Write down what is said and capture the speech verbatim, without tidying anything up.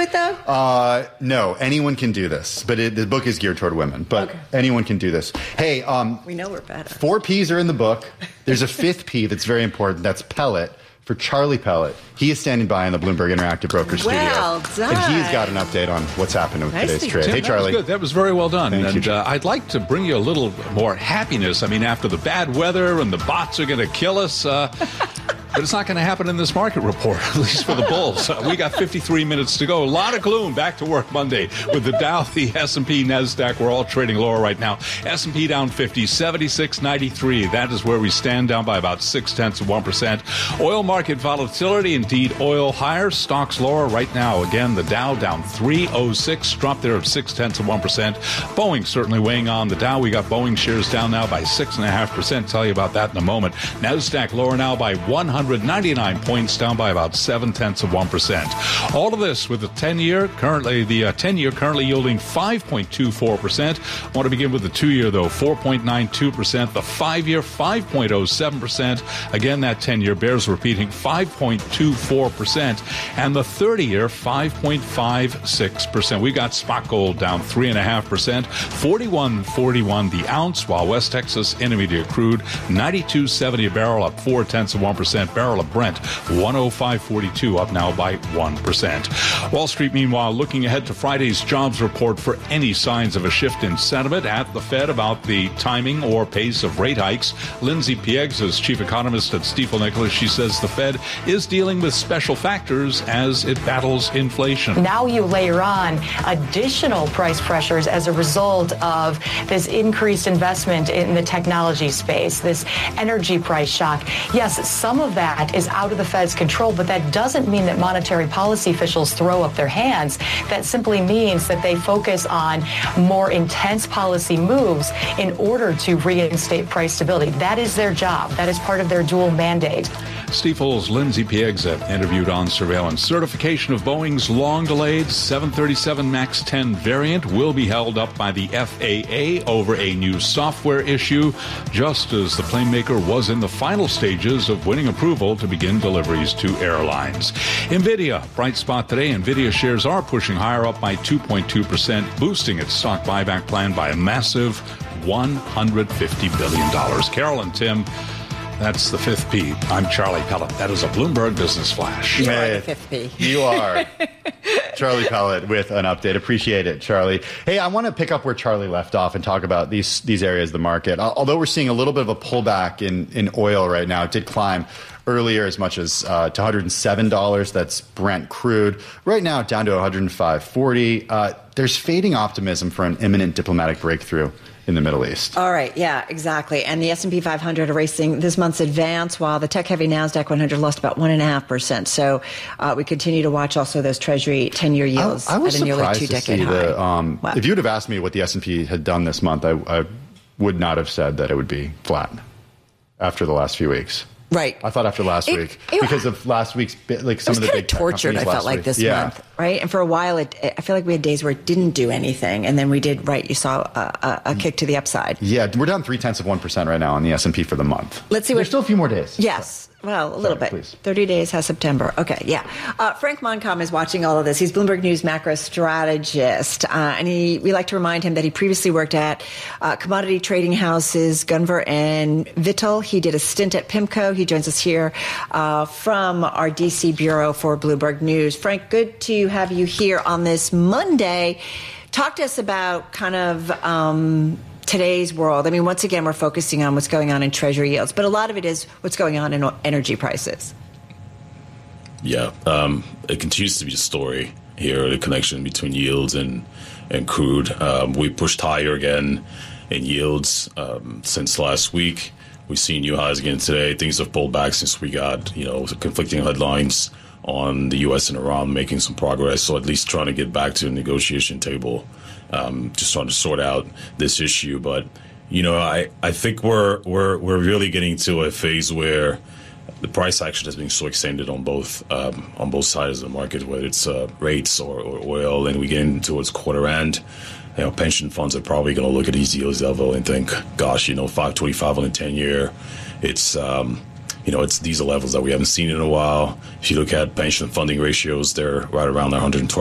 it, though? Uh, no, anyone can do this, but it, the book is geared toward women, but okay. anyone can do this. Hey, um, we know we're better. Four P's are in the book. There's a fifth P that's very important. That's Pellet. For Charlie Pellet. He is standing by in the Bloomberg Interactive Broker well Studio. Done. And he's got an update on what's happening with Nicely today's trade. done. Hey, Charlie. That was good. That was very well done. Thank and you. Uh, I'd like to bring you a little more happiness. I mean, after the bad weather and the bots are going to kill us, uh, but it's not going to happen in this market report, at least for the bulls. Uh, we got fifty-three minutes to go. A lot of gloom. Back to work Monday with the Dow, the S and P, NASDAQ. We're all trading lower right now. S and P down fifty, seventy-six ninety-three. That is where we stand, down by about six tenths of one percent. Oil market volatility. Indeed, oil higher, stocks lower right now. Again, the Dow down three oh six, dropped there of six tenths of one percent. Boeing certainly weighing on the Dow. We got Boeing shares down now by six point five percent. Tell you about that in a moment. NASDAQ lower now by one hundred ninety-nine points, down by about seven tenths of one percent. All of this with the ten-year currently, the uh, ten-year currently yielding five point two four percent. I want to begin with the two-year, though, four point nine two percent. The five-year, five point oh seven percent. Again, that ten-year bears repeating, five point two four percent. And the thirty-year, five point five six percent. We got spot gold down three point five percent, forty-one forty-one the ounce, while West Texas Intermediate crude, ninety-two seventy a barrel, up four tenths of one percent. Barrel of Brent, one oh five forty-two, up now by one percent. Wall Street, meanwhile, looking ahead to Friday's jobs report for any signs of a shift in sentiment at the Fed about the timing or pace of rate hikes. Lindsay Pieggs is chief economist at Stifel Nicolaus. She says the Fed is dealing with special factors as it battles inflation. Now you layer on additional price pressures as a result of this increased investment in the technology space, this energy price shock. Yes, some of that is out of the Fed's control, but that doesn't mean that monetary policy officials throw up their hands. That simply means that they focus on more intense policy moves in order to reinstate price stability. That is their job. That is part of their dual mandate. Stifel's Lindsay Pieggs interviewed on surveillance. Certification of Boeing's long-delayed seven thirty-seven MAX ten variant will be held up by the F A A over a new software issue, just as the plane maker was in the final stages of winning approval to begin deliveries to airlines. NVIDIA, bright spot today. NVIDIA shares are pushing higher, up by two point two percent, boosting its stock buyback plan by a massive one hundred fifty billion dollars. Carol and Tim, that's the fifth P. I'm Charlie Pellet. That is a Bloomberg Business Flash. You are the fifth P. You are. Charlie Pellet with an update. Appreciate it, Charlie. Hey, I want to pick up where Charlie left off and talk about these these areas of the market. Although we're seeing a little bit of a pullback in, in oil right now, it did climb earlier as much as uh, to one hundred seven dollars. That's Brent crude. Right now, down to one hundred five forty. Uh, there's fading optimism for an imminent diplomatic breakthrough in the Middle East. All right. Yeah, exactly. And the S and P five hundred erasing this month's advance, while the tech-heavy NASDAQ one hundred lost about one point five percent. So uh, we continue to watch also those Treasury ten-year yields I, I was at a nearly surprised two-decade to see high. The, um, wow. If you would have asked me what the S and P had done this month, I, I would not have said that it would be flat after the last few weeks. Right. I thought after last it, week, it, because of last week's, like some of the big tortured. I felt like week. this yeah. month, right? And for a while, it, I feel like we had days where it didn't do anything, and then we did. Right, you saw a, a, a kick to the upside. Yeah, we're down three tenths of one percent right now on the S and P for the month. Let's see what. There's still a few more days. Yes. Well, a Sorry, little bit. Please. thirty days has September. Okay, yeah. Uh, Frank Moncom is watching all of this. He's Bloomberg News macro strategist. Uh, and he, we like to remind him that he previously worked at uh, commodity trading houses, Gunvor and Vittel. He did a stint at PIMCO. He joins us here uh, from our D C bureau for Bloomberg News. Frank, good to have you here on this Monday. Talk to us about kind of um, today's world. I mean, once again, we're focusing on what's going on in Treasury yields, but a lot of it is what's going on in energy prices. Yeah, um, it continues to be a story here, the connection between yields and, and crude. Um, we pushed higher again in yields um, since last week. We've seen new highs again today. Things have pulled back since we got, you know, conflicting headlines on the U S and Iran making some progress. So at least trying to get back to the negotiation table, um, just trying to sort out this issue. But, you know, I, I think we're we're we're really getting to a phase where the price action has been so extended on both um, on both sides of the market, whether it's uh, rates or, or oil, and we get into towards quarter end. You know, pension funds are probably going to look at these yields level and think, gosh, you know, five twenty-five on the ten year, it's um, you know, it's these are levels that we haven't seen in a while. If you look at pension funding ratios, they're right around one hundred twelve.